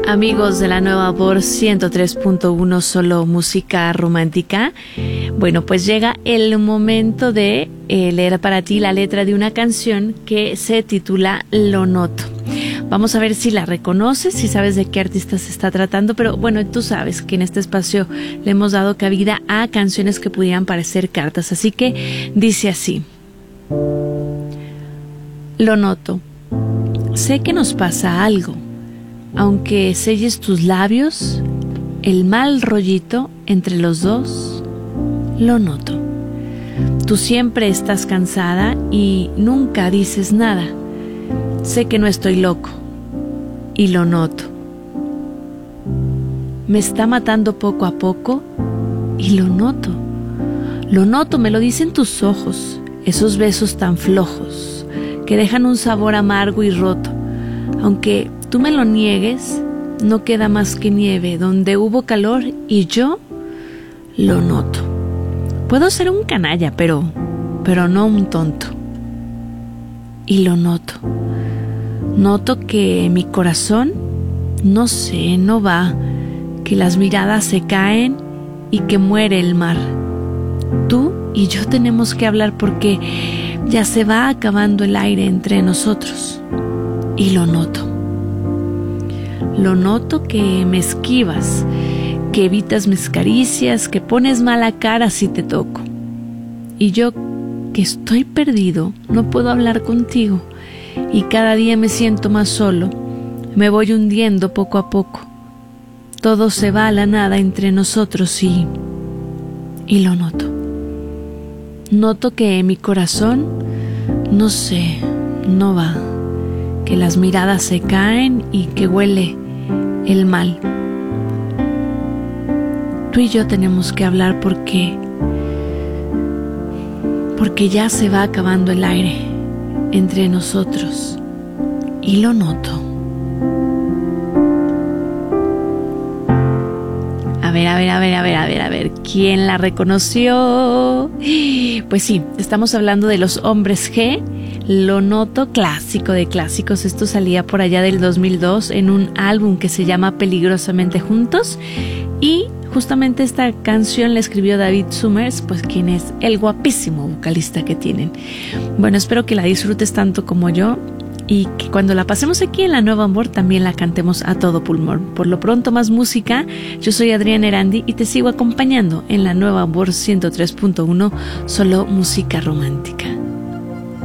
Amigos de la Nueva Voz 103.1, solo música romántica. Bueno, pues llega el momento de leer para ti la letra de una canción que se titula Lo Noto. Vamos a ver si la reconoces, si sabes de qué artista se está tratando, pero bueno, tú sabes que en este espacio le hemos dado cabida a canciones que pudieran parecer cartas, así que dice así. Lo noto. Sé que nos pasa algo. Aunque selles tus labios, el mal rollito entre los dos, lo noto. Tú siempre estás cansada y nunca dices nada. Sé que no estoy loco y lo noto. Me está matando poco a poco y lo noto. Lo noto, me lo dicen tus ojos, esos besos tan flojos que dejan un sabor amargo y roto. Aunque tú me lo niegues, no queda más que nieve donde hubo calor y yo lo noto. Puedo ser un canalla, pero no un tonto. Y lo noto. Noto que mi corazón, no sé, no va, que las miradas se caen y que muere el mar. Tú y yo tenemos que hablar porque ya se va acabando el aire entre nosotros. Y lo noto. Lo noto que me esquivas, que evitas mis caricias, que pones mala cara si te toco. Y yo, que estoy perdido, no puedo hablar contigo. Y cada día me siento más solo, me voy hundiendo poco a poco. Todo se va a la nada entre nosotros y lo noto. Noto que mi corazón, no sé, no va. Que las miradas se caen y que huele el mal. Tú y yo tenemos que hablar porque ya se va acabando el aire entre nosotros y lo noto. A ver, ¿quién la reconoció? Pues sí, estamos hablando de los Hombres G. Lo noto, clásico de clásicos. Esto salía por allá del 2002 en un álbum que se llama Peligrosamente Juntos. Y justamente esta canción la escribió David Summers, pues quien es el guapísimo vocalista que tienen. Bueno, espero que la disfrutes tanto como yo y que cuando la pasemos aquí en La Nueva Amor también la cantemos a todo pulmón. Por lo pronto, más música. Yo soy Adriana Erandi y te sigo acompañando en La Nueva Amor 103.1, solo música romántica.